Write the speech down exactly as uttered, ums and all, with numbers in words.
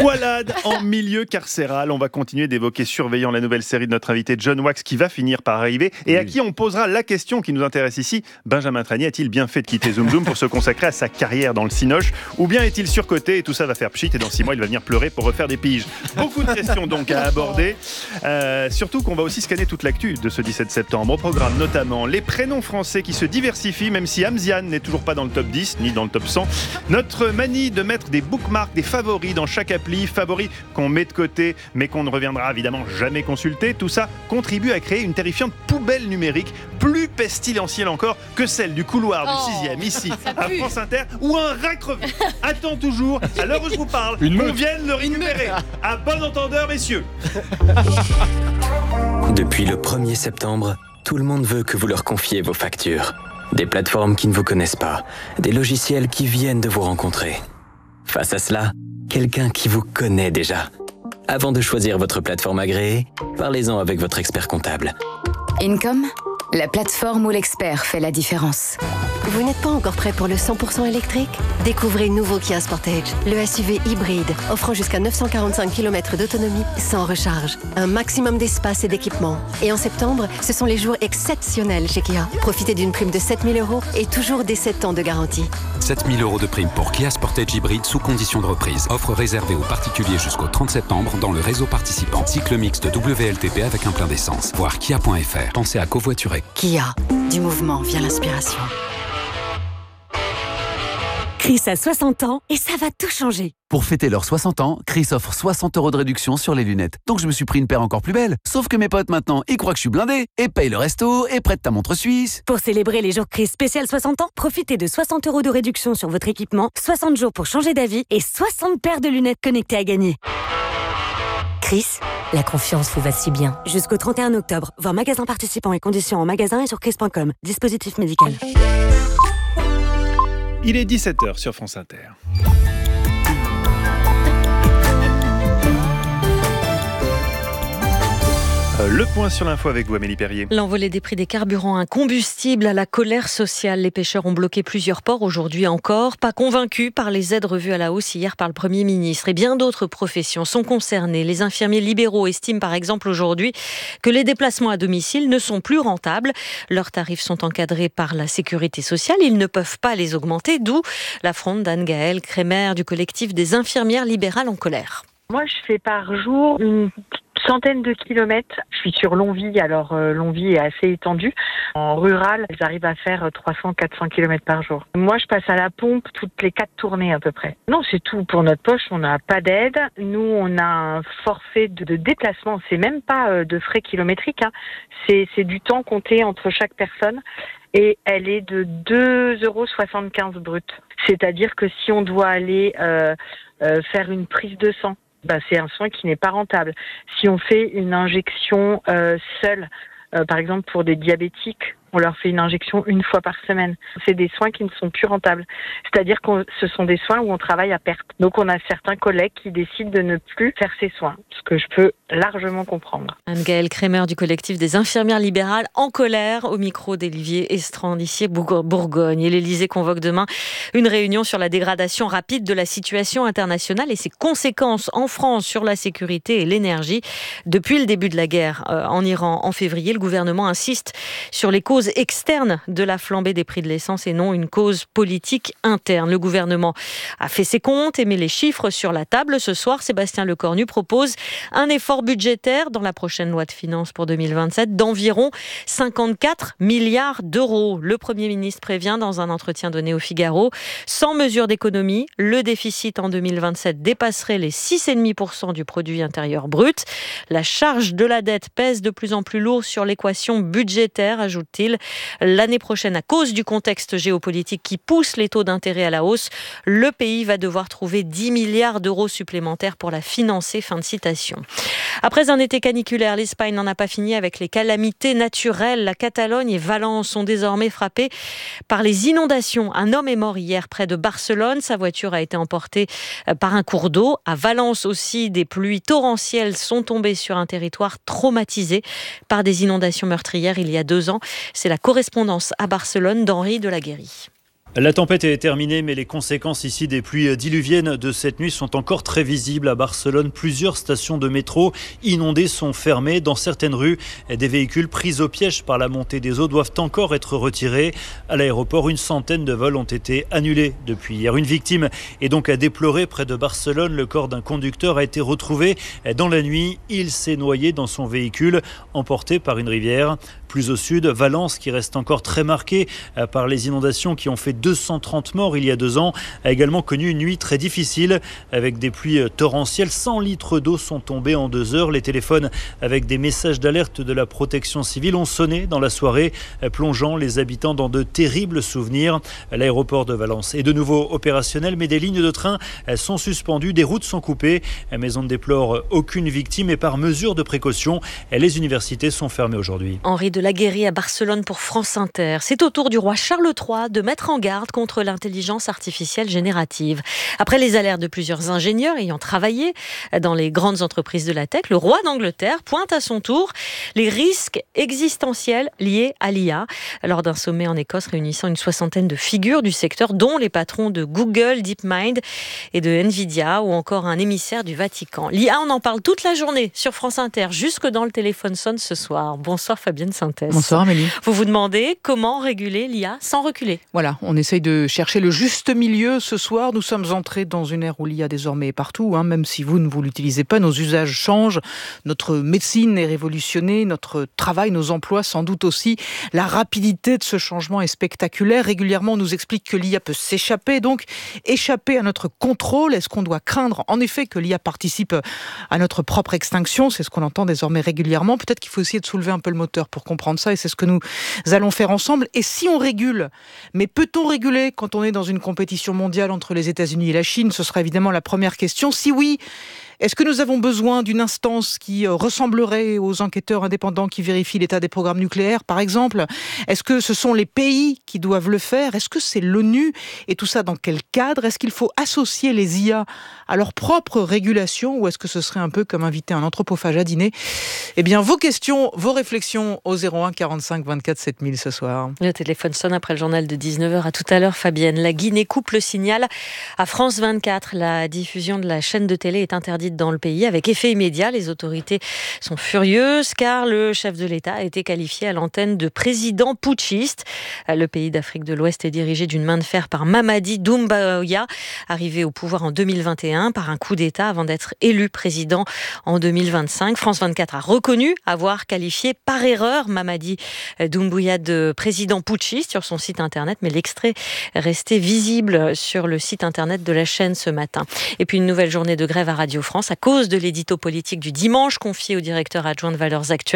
Escouade en milieu carcéral. On va continuer d'évoquer Surveillant, la nouvelle série de notre invité John Wax qui va finir par arriver et oui. à qui on posera la question qui nous intéresse ici. Benjamin Tranier a-t-il bien fait de quitter Zoom Zoom pour se consacrer à sa carrière dans le cinoche, ou bien est-il surcoté et tout ça va faire pchit et dans six mois il va venir pleurer pour refaire des piges. Beaucoup de questions donc à aborder. Euh, surtout qu'on va aussi scanner toute l'actu de ce dix-sept septembre. Au programme notamment les prénoms français qui se diversifient, même si Amzian n'est toujours pas dans le top dix ni dans le top cent. Notre manie de mettre des bookmarks, des favoris dans chaque appli, favoris qu'on met de côté mais qu'on ne reviendra évidemment jamais consulter. Tout ça contribue à créer une terrifiante poubelle numérique, plus pestilentielle encore que celle du couloir oh, du sixième ici à France Inter, ou un rat crevé attend toujours, à l'heure où je vous parle, une qu'on vienne le récupérer. À bon entendeur, messieurs. Depuis le premier septembre, tout le monde veut que vous leur confiez vos factures. Des plateformes qui ne vous connaissent pas, des logiciels qui viennent de vous rencontrer. Face à cela, quelqu'un qui vous connaît déjà. Avant de choisir votre plateforme agréée, parlez-en avec votre expert comptable. Income, la plateforme où l'expert fait la différence. Vous n'êtes pas encore prêt pour le cent pour cent électrique ? Découvrez le nouveau Kia Sportage, le S U V hybride, offrant jusqu'à neuf cent quarante-cinq kilomètres d'autonomie sans recharge. Un maximum d'espace et d'équipement. Et en septembre, ce sont les jours exceptionnels chez Kia. Profitez d'une prime de sept mille euros et toujours des sept ans de garantie. sept mille euros de prime pour Kia Sportage hybride sous condition de reprise. Offre réservée aux particuliers jusqu'au trente septembre dans le réseau participant. Cycle mixte W L T P avec un plein d'essence. Voir kia point f r. Pensez à covoiturer. Kia, du mouvement vient l'inspiration. Chris a soixante ans et ça va tout changer. Pour fêter leurs soixante ans, Chris offre soixante euros de réduction sur les lunettes. Donc je me suis pris une paire encore plus belle. Sauf que mes potes maintenant, ils croient que je suis blindé et payent le resto et prêtent ta montre suisse. Pour célébrer les jours Chris spécial soixante ans, profitez de soixante euros de réduction sur votre équipement, soixante jours pour changer d'avis et soixante paires de lunettes connectées à gagner. Chris, la confiance vous va si bien. Jusqu'au trente et un octobre, voir magasin participants et conditions en magasin et sur chris point com. Dispositif médical. Il est dix-sept heures sur France Inter. Le point sur l'info avec vous, Amélie Perrier. L'envolée des prix des carburants, un combustible à la colère sociale. Les pêcheurs ont bloqué plusieurs ports aujourd'hui encore, pas convaincus par les aides revues à la hausse hier par le Premier ministre. Et bien d'autres professions sont concernées. Les infirmiers libéraux estiment par exemple aujourd'hui que les déplacements à domicile ne sont plus rentables. Leurs tarifs sont encadrés par la sécurité sociale. Ils ne peuvent pas les augmenter, d'où la fronde d'Anne-Gaëlle Crémer du collectif des infirmières libérales en colère. Moi, je fais par jour une centaine de kilomètres. Je suis sur Longwy, alors euh, Longwy est assez étendu. En rural, j'arrive à faire trois cents à quatre cents kilomètres par jour. Moi, je passe à la pompe toutes les quatre tournées à peu près. Non, c'est tout pour notre poche. On n'a pas d'aide. Nous, on a un forfait de, de déplacement. C'est même pas euh, de frais kilométriques. Hein. C'est, c'est du temps compté entre chaque personne. Et elle est de deux euros soixante-quinze brut. C'est-à-dire que si on doit aller euh, euh, faire une prise de sang, bah, c'est un soin qui n'est pas rentable. Si on fait une injection euh, seule, euh, par exemple pour des diabétiques, on leur fait une injection une fois par semaine. C'est des soins qui ne sont plus rentables. C'est-à-dire que ce sont des soins où on travaille à perte. Donc on a certains collègues qui décident de ne plus faire ces soins, ce que je peux largement comprendre. Anne-Gaëlle Crémer du collectif des infirmières libérales en colère au micro d'Olivier Estrand d'ici Bourgogne. Et l'Élysée convoque demain une réunion sur la dégradation rapide de la situation internationale et ses conséquences en France sur la sécurité et l'énergie. Depuis le début de la guerre en Iran en février, le gouvernement insiste sur les causes externe de la flambée des prix de l'essence et non une cause politique interne. Le gouvernement a fait ses comptes et met les chiffres sur la table. Ce soir, Sébastien Lecornu propose un effort budgétaire dans la prochaine loi de finances pour deux mille vingt-sept d'environ cinquante-quatre milliards d'euros. Le Premier ministre prévient dans un entretien donné au Figaro, sans mesure d'économie, le déficit en deux mille vingt-sept dépasserait les six virgule cinq pour cent du produit intérieur brut. La charge de la dette pèse de plus en plus lourd sur l'équation budgétaire, ajoute-t-il. L'année prochaine, à cause du contexte géopolitique qui pousse les taux d'intérêt à la hausse, le pays va devoir trouver dix milliards d'euros supplémentaires pour la financer. Fin de citation. Après un été caniculaire, l'Espagne n'en a pas fini avec les calamités naturelles. La Catalogne et Valence sont désormais frappées par les inondations. Un homme est mort hier près de Barcelone. Sa voiture a été emportée par un cours d'eau. À Valence aussi, des pluies torrentielles sont tombées sur un territoire traumatisé par des inondations meurtrières il y a deux ans. C'est la correspondance à Barcelone d'Henri Delaguérie. La tempête est terminée, mais les conséquences ici des pluies diluviennes de cette nuit sont encore très visibles. À Barcelone, plusieurs stations de métro inondées sont fermées. Dans certaines rues, des véhicules pris au piège par la montée des eaux doivent encore être retirés. À l'aéroport, une centaine de vols ont été annulés depuis hier. Une victime est donc à déplorer près de Barcelone. Le corps d'un conducteur a été retrouvé dans la nuit. Il s'est noyé dans son véhicule, emporté par une rivière. Plus au sud, Valence, qui reste encore très marquée par les inondations qui ont fait deux cent trente morts il y a deux ans, a également connu une nuit très difficile avec des pluies torrentielles. cent litres d'eau sont tombés en deux heures. Les téléphones avec des messages d'alerte de la protection civile ont sonné dans la soirée, plongeant les habitants dans de terribles souvenirs. L'aéroport de Valence est de nouveau opérationnel, mais des lignes de train sont suspendues, des routes sont coupées. Mais on ne déplore aucune victime et par mesure de précaution, les universités sont fermées aujourd'hui. Henri de Laguérie à Barcelone pour France Inter. C'est au tour du roi Charles trois de mettre en garde contre l'intelligence artificielle générative. Après les alertes de plusieurs ingénieurs ayant travaillé dans les grandes entreprises de la tech, le roi d'Angleterre pointe à son tour les risques existentiels liés à l'I A lors d'un sommet en Écosse réunissant une soixantaine de figures du secteur, dont les patrons de Google, DeepMind et de Nvidia, ou encore un émissaire du Vatican. L'I A, on en parle toute la journée sur France Inter, jusque dans le téléphone sonne ce soir. Bonsoir Fabienne Synthèse. Bonsoir Amélie. Vous vous demandez comment réguler l'I A sans reculer. Voilà, on essaye de chercher le juste milieu ce soir. Nous sommes entrés dans une ère où l'I A désormais est partout, hein, même si vous ne vous l'utilisez pas, nos usages changent, notre médecine est révolutionnée, notre travail, nos emplois sans doute aussi. La rapidité de ce changement est spectaculaire. Régulièrement, on nous explique que l'I A peut s'échapper, donc échapper à notre contrôle. Est-ce qu'on doit craindre en effet que l'I A participe à notre propre extinction? C'est ce qu'on entend désormais régulièrement. Peut-être qu'il faut essayer de soulever un peu le moteur pour comprendre ça, et c'est ce que nous allons faire ensemble. Et si on régule, mais peut-on réguler quand on est dans une compétition mondiale entre les États-Unis et la Chine? Ce sera évidemment la première question. Si oui, est-ce que nous avons besoin d'une instance qui ressemblerait aux enquêteurs indépendants qui vérifient l'état des programmes nucléaires, par exemple? Est-ce que ce sont les pays qui doivent le faire? Est-ce que c'est l'ONU? Et tout ça dans quel cadre? Est-ce qu'il faut associer les I A à leur propre régulation, ou est-ce que ce serait un peu comme inviter un anthropophage à dîner? Eh bien, vos questions, vos réflexions au zéro un quarante-cinq vingt-quatre sept mille ce soir. Le téléphone sonne après le journal de dix-neuf heures. À tout à l'heure, Fabienne. La Guinée coupe le signal à France vingt-quatre. La diffusion de la chaîne de télé est interdite dans le pays avec effet immédiat. Les autorités sont furieuses car le chef de l'État a été qualifié à l'antenne de président putschiste. Le pays d'Afrique de l'Ouest est dirigé d'une main de fer par Mamadi Doumbouya, arrivé au pouvoir en deux mille vingt et un par un coup d'État avant d'être élu président en deux mille vingt-cinq. France vingt-quatre a reconnu avoir qualifié par erreur Mamadi Doumbouya de président putschiste sur son site internet, mais l'extrait est resté visible sur le site internet de la chaîne ce matin. Et puis une nouvelle journée de grève à Radio France à cause de l'édito politique du dimanche confié au directeur adjoint de Valeurs Actuelles.